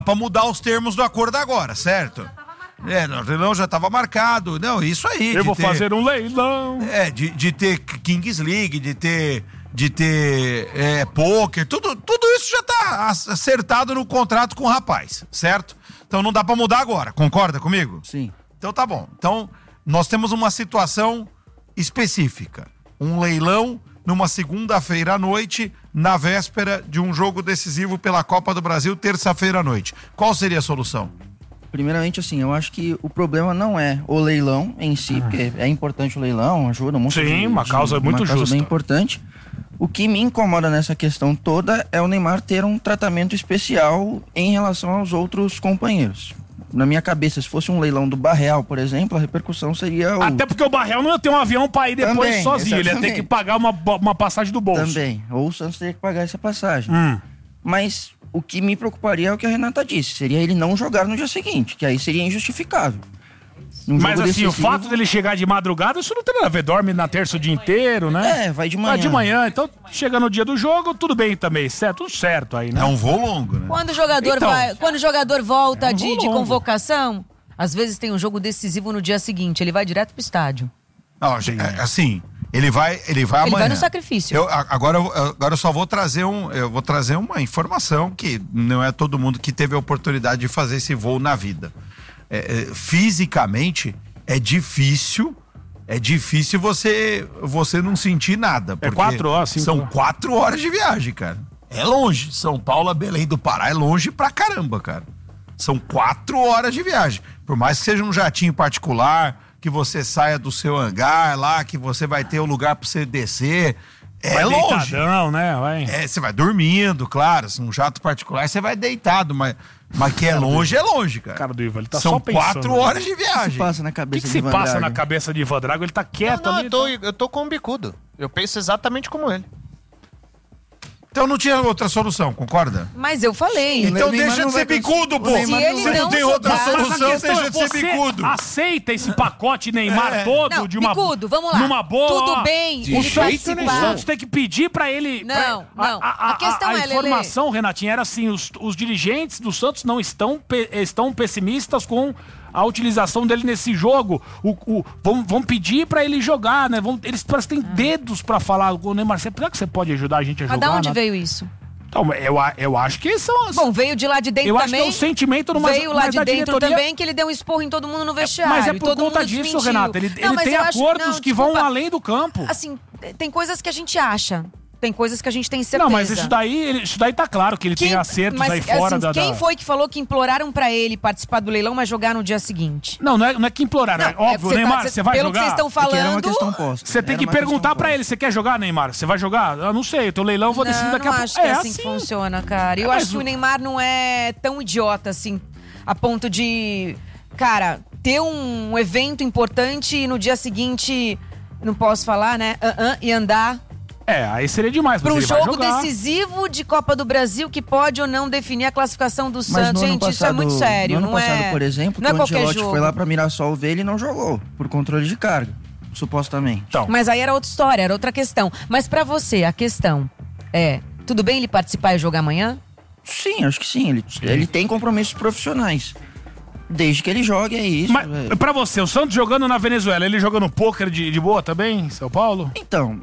pra mudar os termos do acordo agora, certo? O leilão já estava marcado. Não, isso aí. Eu vou fazer um leilão. De ter Kings League, de ter pôquer, tudo isso já tá acertado no contrato com o rapaz, certo? Então não dá pra mudar agora, concorda comigo? Sim. Então tá bom. Então nós temos uma situação específica. Um leilão numa segunda-feira à noite, na véspera de um jogo decisivo pela Copa do Brasil, terça-feira à noite. Qual seria a solução? Primeiramente, assim, eu acho que o problema não é o leilão em si, porque é importante o leilão, ajuda muito. Sim, uma causa muito justa. Uma causa bem importante. O que me incomoda nessa questão toda é o Neymar ter um tratamento especial em relação aos outros companheiros. Na minha cabeça, se fosse um leilão do Barreal, por exemplo, a repercussão seria Até porque o Barreal não ia ter um avião pra ir depois também, sozinho, exatamente. ele ia ter que pagar uma passagem do bolso. Também, ou o Santos teria que pagar essa passagem. Mas o que me preocuparia é o que a Renata disse, seria ele não jogar no dia seguinte, que aí seria injustificável. Mas assim, o fato dele chegar de madrugada, isso não tem nada a ver, dorme na terça o dia inteiro, né? Vai de manhã. Vai de manhã, então chega no dia do jogo, tudo bem também, certo? Tudo certo aí, né? É um voo longo, né? Quando o jogador volta de convocação, às vezes tem um jogo decisivo no dia seguinte, ele vai direto pro estádio. Não, assim, ele vai amanhã. Ele vai no sacrifício. Agora eu só vou trazer uma informação que não é todo mundo que teve a oportunidade de fazer esse voo na vida. Fisicamente é difícil você não sentir nada. É 4 horas, 5 São 4 horas de viagem, cara. É longe. São Paulo a Belém do Pará é longe pra caramba, cara. São 4 horas de viagem. Por mais que seja um jatinho particular, que você saia do seu hangar lá, que você vai ter um lugar pra você descer. É longe. Deitadão, né? Você vai dormindo, claro. Um jato particular, você vai deitado, mas que é longe, cara. Cara do Ivan, ele tá São só pensando. 4 horas de viagem. O que se passa na cabeça de Ivan Drago? O que se passa na cabeça de Ivan Drago? Ele tá quieto ali. Eu tô com um bicudo. Eu penso exatamente como ele. Então não tinha outra solução, concorda? Mas eu falei. Então deixa de ser bicudo, pô. Se ele não tem outra solução, deixa de ser você bicudo. Aceita esse pacote Neymar todo não, de uma bicudo, vamos lá. Numa boa. Tudo bem. O Santos tem que pedir pra ele. Não. A questão a informação, Renatinha, era assim: os dirigentes do Santos não estão pessimistas com a utilização dele nesse jogo. Vão pedir pra ele jogar, né? Eles parecem que têm dedos pra falar. O Neymar, será que você pode ajudar a gente a jogar? Mas de onde veio isso? Então, eu acho que são as... Bom, veio de lá de dentro eu também. Eu acho que é o sentimento numa... Veio lá de dentro diretoria... também, que ele deu um esporro em todo mundo no vestiário. Mas é por conta disso, Renata. Ele tem acordos que vão além do campo. Assim, tem coisas que a gente acha. Tem coisas que a gente tem certeza. Não, mas isso daí tá claro que ele tem acertos aí fora assim, quem foi que falou que imploraram pra ele participar do leilão, mas jogar no dia seguinte? Não é que imploraram. É óbvio, Neymar, você vai pelo jogar? Pelo que vocês estão falando... Era uma questão posta. Você tem que perguntar pra ele, você quer jogar, Neymar? Você vai jogar? Eu não sei, o teu leilão eu vou decidir daqui a pouco. Eu acho que é assim que funciona, cara. Eu acho que o Neymar não é tão idiota assim, a ponto de, cara, ter um evento importante e no dia seguinte, não posso falar, né? E andar... aí seria demais. Para um jogo decisivo de Copa do Brasil que pode ou não definir a classificação do Santos. Gente, isso é muito sério. No ano passado, por exemplo, não o Ancelotti foi lá pra Mirassol ver, ele não jogou, por controle de carga, supostamente. Então. Mas aí era outra história, era outra questão. Mas pra você, a questão é, tudo bem ele participar e jogar amanhã? Sim, acho que sim. Ele tem compromissos profissionais. Desde que ele jogue, é isso. Mas, pra você, o Santos jogando na Venezuela, ele jogando pôquer de boa também, em São Paulo? Então...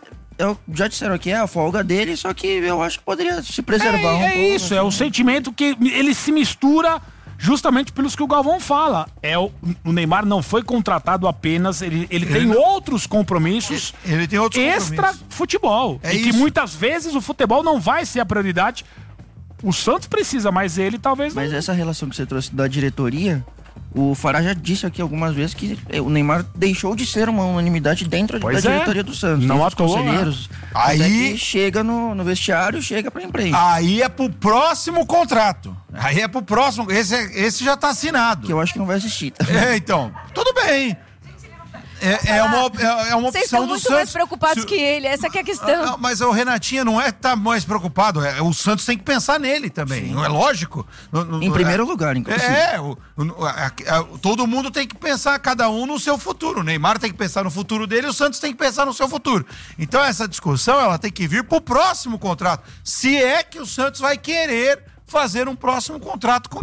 já disseram que é a folga dele, só que eu acho que poderia se preservar um pouco. É isso, é o sentimento que ele se mistura justamente pelos que o Galvão fala. O Neymar não foi contratado apenas, ele tem outros compromissos. Ele tem outros extra futebol. Que muitas vezes o futebol não vai ser a prioridade. O Santos precisa, mas ele talvez não. Mas essa relação que você trouxe da diretoria... O Fará já disse aqui algumas vezes que o Neymar deixou de ser uma unanimidade dentro da diretoria do Santos. Não os conselheiros. Aí chega no vestiário, chega pra imprensa. Aí é pro próximo contrato. Aí é pro próximo. Esse já tá assinado. Que eu acho que não vai assistir. Então, tudo bem. É uma opção do Santos. Vocês estão muito mais preocupados que ele, essa que é a questão. Não, mas o Renatinha não tá mais preocupado, o Santos tem que pensar nele também, não é lógico? Em primeiro lugar, inclusive. Todo mundo tem que pensar, cada um no seu futuro, o Neymar tem que pensar no futuro dele, o Santos tem que pensar no seu futuro. Então essa discussão, ela tem que vir pro próximo contrato, se é que o Santos vai querer fazer um próximo contrato com